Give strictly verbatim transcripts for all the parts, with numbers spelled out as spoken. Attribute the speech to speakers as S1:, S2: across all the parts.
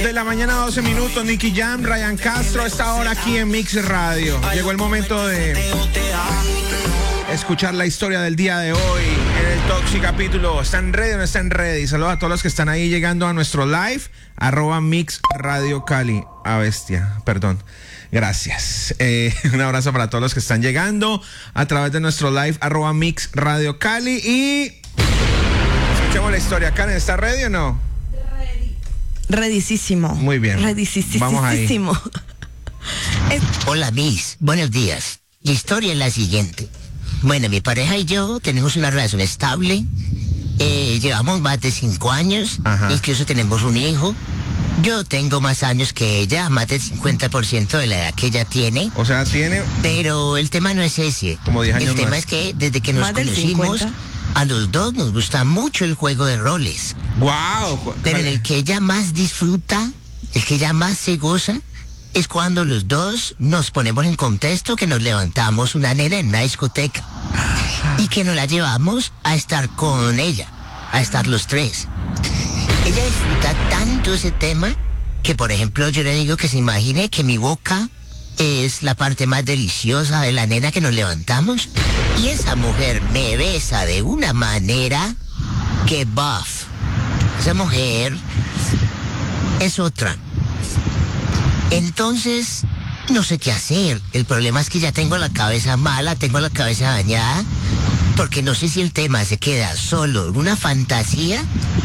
S1: de la mañana, doce minutos. Nicky Jam, Ryan Castro, esta hora aquí en Mix Radio. Llegó el momento de escuchar la historia del día de hoy en el Toxic capítulo. ¿Están ready o no están ready? Saludos a todos los que están ahí llegando a nuestro live, arroba Mix Radio Cali. A bestia, perdón. Gracias. Eh, un abrazo para todos los que están llegando a través de nuestro live, arroba Mix Radio Cali. Y escuchemos la historia. Karen, ¿está ready o no?
S2: Ready. Redicísimo.
S1: Muy bien.
S2: Redicísimo.
S1: Vamos ahí.
S3: Es... Hola, Miss. Buenos días. La historia es la siguiente. Bueno, mi pareja y yo tenemos una relación estable. Eh, llevamos más de cinco años. Ajá. Incluso tenemos un hijo. Yo tengo más años que ella, más del cincuenta por ciento de la edad que ella tiene.
S1: O sea, tiene...
S3: Pero el tema no es ese.
S1: Como diez años
S3: El tema
S1: más.
S3: es que desde que nos
S2: Más del
S3: conocimos,
S2: cincuenta.
S3: a los dos nos gusta mucho el juego de roles.
S1: ¡Wow!
S3: Pero en el que ella más disfruta, el que ella más se goza, es cuando los dos nos ponemos en contexto que nos levantamos una nena en una discoteca y que nos la llevamos a estar con ella, a estar los tres. Ella disfruta tanto ese tema que, por ejemplo, yo le digo que se imagine que mi boca es la parte más deliciosa de la nena que nos levantamos y esa mujer me besa de una manera que buff. Esa mujer es otra. Entonces, no sé qué hacer. El problema es que ya tengo la cabeza mala, tengo la cabeza dañada, porque no sé si el tema se queda solo en una fantasía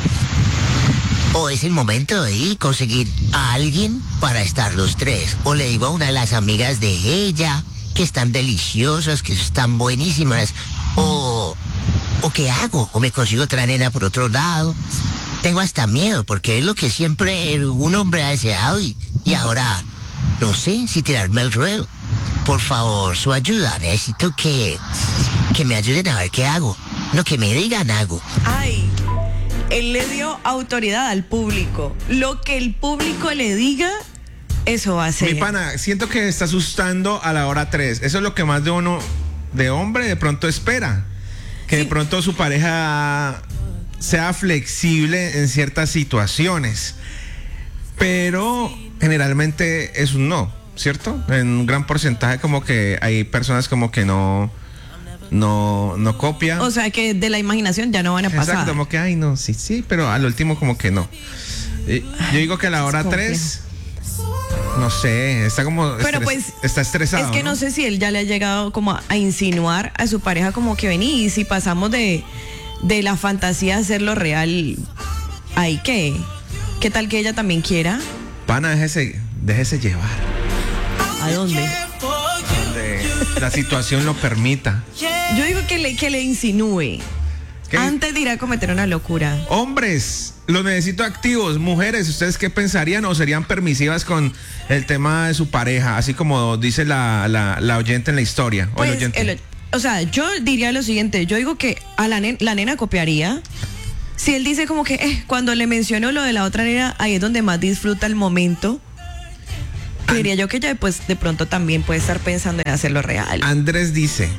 S3: o es el momento de ir conseguir a alguien para estar los tres. O le digo a una de las amigas de ella que están deliciosas, que están buenísimas. O, o ¿qué hago? O me consigo otra nena por otro lado. Tengo hasta miedo porque es lo que siempre un hombre ha deseado y, y ahora no sé si tirarme el ruedo. Por favor, su ayuda. Necesito que, que me ayuden a ver qué hago. No, que me digan algo.
S2: Ay, él le dio autoridad al público. Lo que el público le diga, eso va a ser.
S1: Mi pana, siento que está asustando a la hora tres. Eso es lo que más de uno, de hombre, de pronto espera. Que sí. De pronto su pareja sea flexible en ciertas situaciones. Pero generalmente es un no, ¿cierto? En un gran porcentaje como que hay personas como que no... No, no copian.
S2: O sea que de la imaginación ya no van a pasar.
S1: Exacto, como que, ay, no, sí, sí, pero al último como que no. Y yo digo que a la hora tres, no sé, está como
S2: pero
S1: estres,
S2: pues,
S1: está estresado.
S2: Es que ¿no? no sé si él ya le ha llegado como a, a insinuar a su pareja como que vení, y si pasamos de, de la fantasía a hacerlo real, ¿ahí qué? ¿Qué tal que ella también quiera?
S1: Pana, déjese, déjese llevar.
S2: ¿A dónde?
S1: La situación lo permita.
S2: Yo digo que le, que le insinúe ¿Qué? Antes de ir a cometer una locura.
S1: Hombres, los necesito activos. Mujeres, ¿ustedes qué pensarían o serían permisivas con el tema de su pareja? Así como dice la, la, la oyente en la historia.
S2: Pues,
S1: o, el oyente.
S2: El, o sea, yo diría lo siguiente. Yo digo que a la, nen, la nena copiaría. Si él dice como que eh, cuando le mencionó lo de la otra nena, ahí es donde más disfruta el momento. Diría yo que ella pues de pronto también puede estar pensando en hacerlo real.
S1: Andrés dice: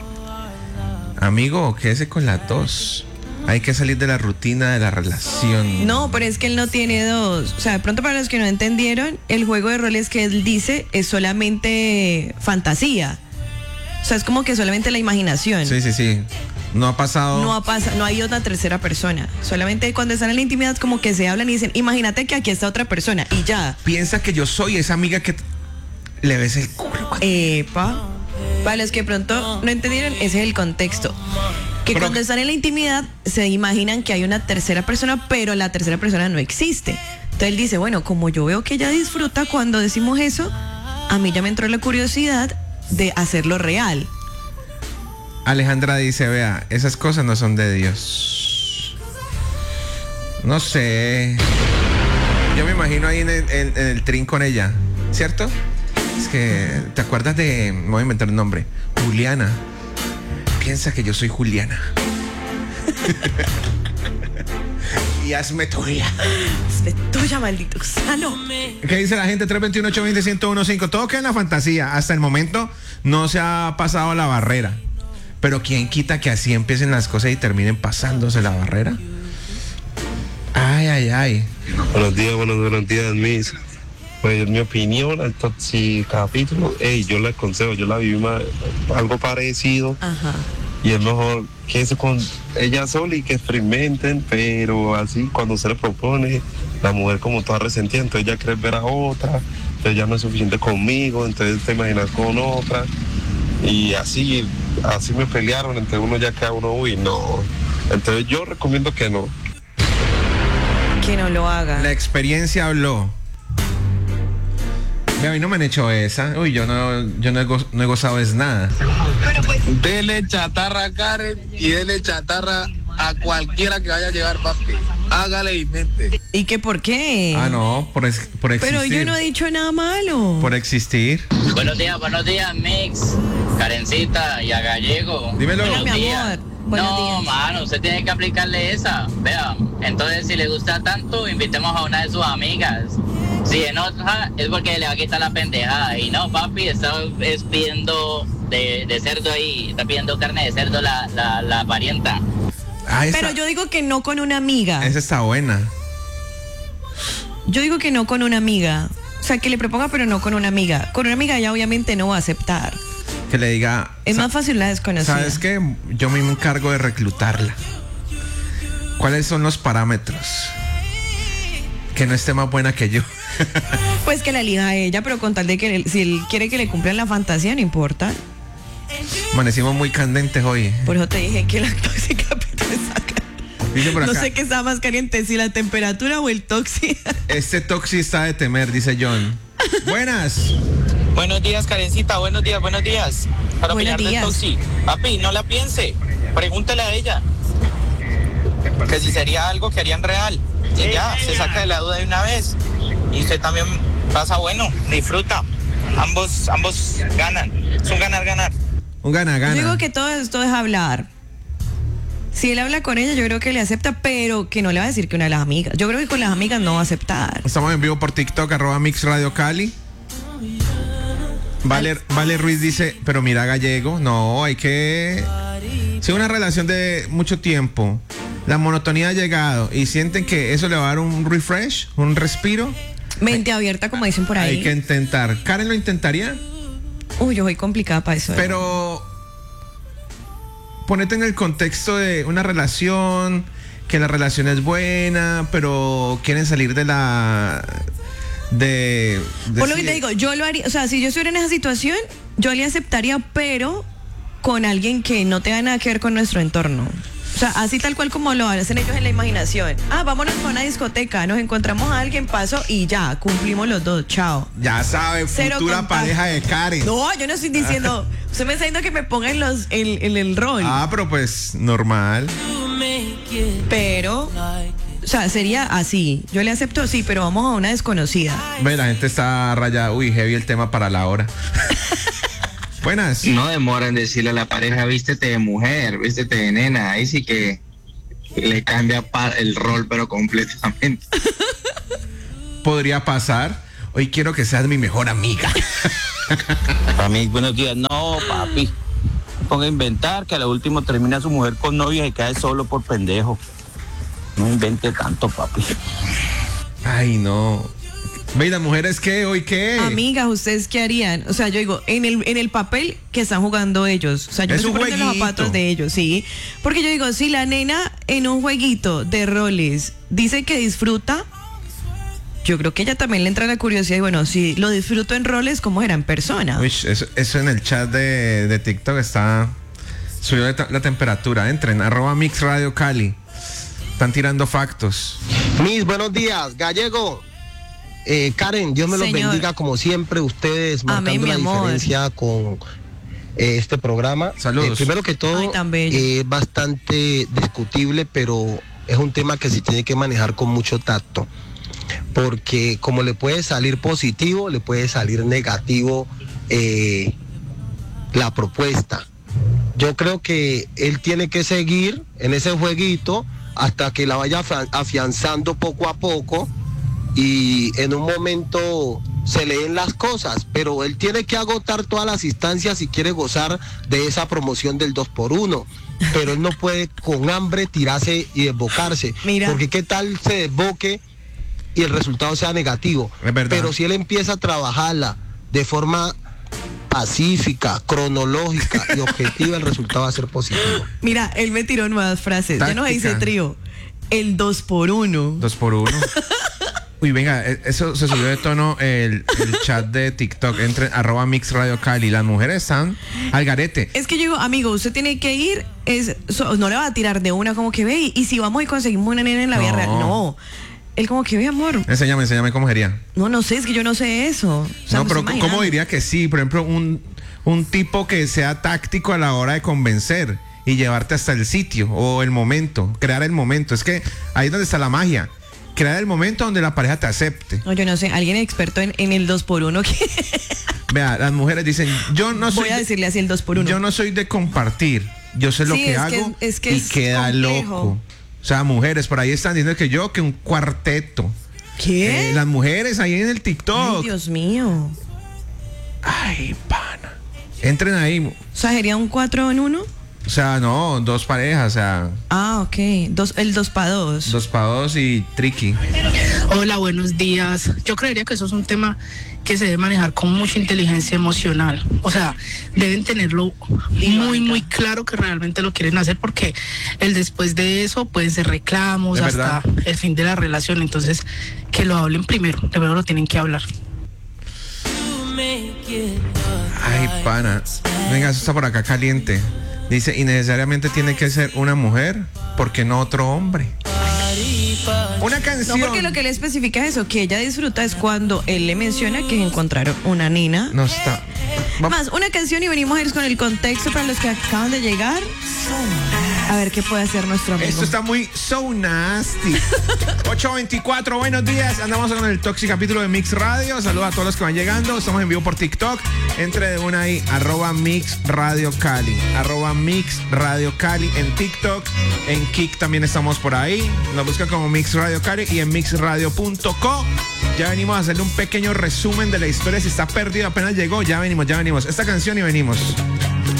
S1: amigo, quédese con las dos. Hay que salir de la rutina de la relación.
S2: No, pero es que él no tiene dos. O sea, de pronto para los que no entendieron, el juego de roles que él dice es solamente fantasía. O sea, es como que solamente la imaginación.
S1: Sí, sí, sí. No ha pasado.
S2: No ha pasado, no hay otra tercera persona. Solamente cuando están en la intimidad como que se hablan y dicen, imagínate que aquí está otra persona y ya.
S1: Piensa que yo soy esa amiga que le ves el culo.
S2: Epa. Para los que pronto no entendieron, ese es el contexto. Que pero, cuando están en la intimidad se imaginan que hay una tercera persona, pero la tercera persona no existe. Entonces él dice, bueno, como yo veo que ella disfruta cuando decimos eso, a mí ya me entró la curiosidad de hacerlo real.
S1: Alejandra dice, vea, esas cosas no son de Dios. No sé. Yo me imagino ahí en el, en, en el trin con ella, ¿cierto? Es que, ¿te acuerdas de, me voy a inventar un nombre, Juliana? Piensa que yo soy Juliana. Y hazme tuya.
S2: Hazme tuya, maldito gusano.
S1: ¿Qué dice la gente? tres dos uno, ocho dos cero, uno uno cinco. Todo queda en la fantasía. Hasta el momento no se ha pasado la barrera. Pero ¿quién quita que así empiecen las cosas y terminen pasándose la barrera? Ay, Ay, ay, ay.
S4: Buenos días, buenos, buenos días, Miss. Pues mi opinión al Toxi capítulo, hey, yo le aconsejo, yo la viví ma- algo parecido.
S2: Ajá.
S4: Y es mejor que eso con ella sola y que experimenten, pero así cuando se le propone, la mujer como toda resentida, entonces ya quiere ver a otra, entonces ya no es suficiente conmigo, entonces te imaginas con otra. Y así, así me pelearon, entre uno ya queda uno, uy, no. Entonces yo recomiendo que no.
S2: Que no lo haga.
S1: La experiencia habló. Ve, a mí no me han hecho esa. Uy, yo no, yo no he, go- no he gozado es nada.
S5: Dele chatarra a Karen y dele chatarra a cualquiera que vaya a llevar, papi. Hágale y mente.
S2: ¿Y qué por qué?
S1: Ah, no, por, ex- por existir.
S2: Pero yo no he dicho nada malo.
S1: Por existir.
S6: Buenos días, buenos días, Mix, Karencita y a Gallego.
S1: Dímelo.
S2: Hola, mi
S6: Buenos días.
S2: amor. Buenos
S6: no,
S2: días.
S6: mano, usted tiene que aplicarle esa. Vea, entonces si le gusta tanto, invitemos a una de sus amigas. Si enoja, es porque le va a quitar la pendejada. Y no, papi, está es pidiendo de, de cerdo ahí, está pidiendo carne de cerdo la, la, la parienta.
S1: Ah, esa,
S2: Pero yo digo que no con una amiga.
S1: esa está buena.
S2: Yo digo que no con una amiga. O sea, que le proponga, pero no con una amiga. Con una amiga ella obviamente no va a aceptar.
S1: Que le diga.
S2: Es
S1: sa-
S2: más fácil la desconocida.
S1: ¿Sabes qué? Yo me encargo de reclutarla. ¿Cuáles son los parámetros? Que no esté más buena que yo.
S2: Pues que la elija a ella, pero con tal de que le- si él quiere que le cumplan la fantasía, no importa.
S1: Amanecimos muy candentes hoy.
S2: Por eso te dije que la tóxica te saca.
S1: Dice por
S2: No
S1: acá,
S2: sé qué está más caliente, si la temperatura o el tóxico.
S1: este toxi está de temer, dice John. Buenas.
S5: Buenos días, Karencita. Buenos días, buenos días. Para
S2: Buenos
S5: opinar del
S2: días.
S5: Toxi. Papi, no la piense. Pregúntele a ella. Que si sería algo que harían real. Y ya, se saca de la duda de una vez. Y usted también pasa bueno, disfruta. Ambos, ambos ganan. Es un ganar-ganar.
S1: Un gana,
S2: Yo
S1: gana.
S2: digo que todo esto es hablar. Si él habla con ella, yo creo que le acepta, pero que no le va a decir que una de las amigas. Yo creo que con las amigas no va a aceptar.
S1: Estamos en vivo por TikTok, arroba Mix Radio Cali. Vale, vale Ruiz dice, pero mira Gallego, no, hay que... Si una relación de mucho tiempo, la monotonía ha llegado y sienten que eso le va a dar un refresh, un respiro,
S2: Mente abierta, como dicen por ahí.
S1: hay que intentar. ¿Karen lo intentaría?
S2: Uy, yo soy complicada para eso. ¿eh?
S1: Pero ponete en el contexto de una relación, que la relación es buena, pero quieren salir de la... De, de
S2: Por lo que
S1: sí,
S2: te digo, yo lo haría, o sea, si yo estuviera en esa situación, yo le aceptaría, pero con alguien que no tenga nada que ver con nuestro entorno. O sea, así tal cual como lo hacen ellos en la imaginación. Ah, vámonos a una discoteca, nos encontramos a alguien, paso y ya, cumplimos los dos, chao.
S1: Ya sabe,
S2: Cero
S1: futura
S2: contacto.
S1: pareja de Karen.
S2: No, yo no estoy diciendo, usted me está diciendo que me ponga en los, en, en el rol.
S1: Ah, pero pues normal.
S2: Pero, o sea, sería así. Yo le acepto, sí, pero vamos a una desconocida.
S1: Ve, la gente está rayada. Uy, heavy el tema para la hora. Buenas.
S7: No demora en decirle a la pareja, vístete de mujer, vístete de nena. Ahí sí que le cambia pa- el rol, pero completamente.
S1: Podría pasar. Hoy quiero que seas mi mejor amiga.
S5: Para mí, buenos días. No, papi. Ponga a inventar que a lo último termina su mujer con novia y cae solo por pendejo. No invente tanto, papi.
S1: Ay, no. Ve, ¿y las mujeres qué? ¿Hoy qué?
S2: Amigas, ¿ustedes qué harían? O sea, yo digo, en el, en el papel que están jugando ellos. O sea, yo
S1: Es
S2: me
S1: un
S2: estoy poniendo en los
S1: jueguito.
S2: zapatos de ellos, sí. Porque yo digo, si la nena en un jueguito de roles dice que disfruta, yo creo que ella también le entra la curiosidad y bueno, si lo disfruto en roles, ¿cómo era en persona?
S1: Uy, eso, eso en el chat de, de TikTok está... Subió la, la temperatura. Entren, arroba Mix Radio Cali. Están tirando factos.
S8: Mis buenos días, Gallego. Eh, Karen, Dios me los
S2: Señor.
S8: bendiga como siempre, ustedes marcando
S2: Amén, mi
S8: la
S2: amor.
S8: diferencia con eh, este programa.
S1: Saludos.
S8: Eh, primero que todo,
S2: Ay, tan bello.
S8: eh, es bastante discutible, pero es un tema que se tiene que manejar con mucho tacto. Porque como le puede salir positivo, le puede salir negativo eh, la propuesta. Yo creo que él tiene que seguir en ese jueguito hasta que la vaya afa- afianzando poco a poco y en un momento se le den las cosas, pero él tiene que agotar todas las instancias si quiere gozar de esa promoción del dos por uno. pero él no puede con hambre tirarse y desbocarse.
S2: Mira.
S8: Porque qué tal se desboque y el resultado sea negativo.
S1: Es verdad.
S8: Pero si él empieza a trabajarla de forma pacífica, cronológica y objetiva, el resultado va a ser positivo.
S2: Mira, él me tiró nuevas frases. Ya no
S1: Táctica.
S2: dice trío. El dos por uno.
S1: Dos por uno. Uy, venga, eh, eso se subió de tono el, el chat de TikTok entre arroba Mix Radio Cali. Las mujeres están al garete.
S2: Es que yo digo, amigo, usted tiene que ir, es, so- no le va a tirar de una como que ve, y, y si vamos y conseguimos una nena en la vida
S1: No.
S2: real. No. Él como que ve, amor.
S1: Enséñame, enséñame cómo sería.
S2: No, no sé, es que yo no sé eso. O sea,
S1: No,
S2: me
S1: pero
S2: estoy
S1: ¿cómo
S2: imaginando.
S1: diría que sí? Por ejemplo, un, un tipo que sea táctico a la hora de convencer y llevarte hasta el sitio o el momento, crear el momento. Es que ahí es donde está la magia. Crear el momento donde la pareja te acepte.
S2: No, yo no sé, alguien experto en, en el dos por uno que
S1: Vea, las mujeres dicen, yo no soy
S2: voy a
S1: de-
S2: decirle así el dos por uno.
S1: yo no soy de compartir. Yo sé lo
S2: Sí,
S1: que
S2: es que
S1: hago
S2: es- es que
S1: y
S2: es
S1: queda
S2: complejo.
S1: loco. O sea, mujeres, por ahí están diciendo que yo, que un cuarteto.
S2: ¿Qué?
S1: Eh, las mujeres ahí en el
S2: Ay,
S1: TikTok.
S2: Dios mío.
S1: Ay, pana. Entren ahí.
S2: O sea, sería un cuatro en uno.
S1: O sea, no, dos parejas, o sea,
S2: Ah, ok. Dos, el dos para dos.
S1: dos para dos y tricky.
S9: Hola, buenos días. Yo creería que eso es un tema que se debe manejar con mucha inteligencia emocional. O sea, deben tenerlo muy, muy claro que realmente lo quieren hacer, porque el después de eso pueden ser reclamos
S1: Es
S9: hasta
S1: verdad.
S9: el fin de la relación. Entonces, que lo hablen primero. Primero lo tienen que hablar.
S1: Ay, pana. Venga, eso está por acá caliente. Dice, y necesariamente tiene que ser una mujer, porque no otro hombre. Una
S2: No,
S1: canción.
S2: porque lo que él especifica es eso, que ella disfruta es cuando él le menciona que encontraron una nena.
S1: No está. Va-
S2: Más, una canción y venimos a ir con el contexto para los que acaban de llegar. A ver qué puede hacer nuestro amigo.
S1: Esto está muy so nasty. ocho veinticuatro, buenos días. Andamos con el Toxic capítulo de Mix Radio. Saludos a todos los que van llegando. Estamos en vivo por TikTok. Entre de una ahí, arroba Mix Radio Cali. Arroba Mix Radio Cali en TikTok. En Kik también estamos por ahí. Nos buscan como Mix Radio Cali y en mix radio punto co. Ya venimos a hacerle un pequeño resumen de la historia. Si está perdido, apenas llegó, ya venimos, ya venimos. Esta canción y venimos.